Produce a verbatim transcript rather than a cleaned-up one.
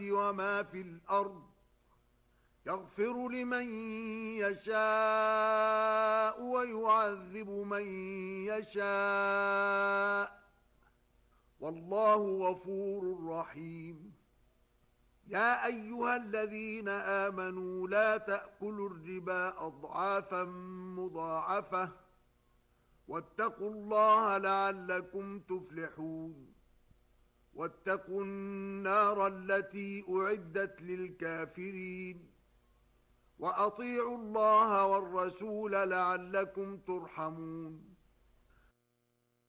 وما في الأرض يغفر لمن يشاء ويعذب من يشاء والله غفور رحيم. يا أيها الذين آمنوا لا تأكلوا الربا أضعافا مضاعفة واتقوا الله لعلكم تفلحون. واتقوا النار التي أعدت للكافرين وأطيعوا الله والرسول لعلكم ترحمون.